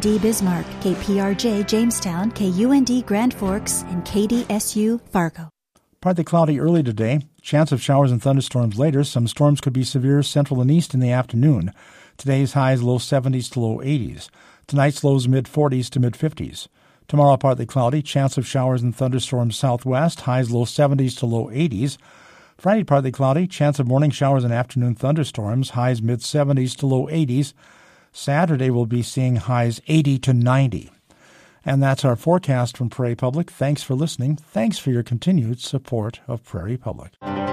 KUND Bismarck, KPRJ Jamestown, KUND Grand Forks, and KDSU Fargo. Partly cloudy early today. Chance of showers and thunderstorms later. Some storms could be severe central and east in the afternoon. Today's highs low 70s to low 80s. Tonight's lows mid 40s to mid 50s. Tomorrow partly cloudy. Chance of showers and thunderstorms southwest. Highs low 70s to low 80s. Friday partly cloudy. Chance of morning showers and afternoon thunderstorms. Highs mid 70s to low 80s. Saturday we'll be seeing highs 80 to 90. And that's our forecast from Prairie Public. Thanks for listening. Thanks for your continued support of Prairie Public.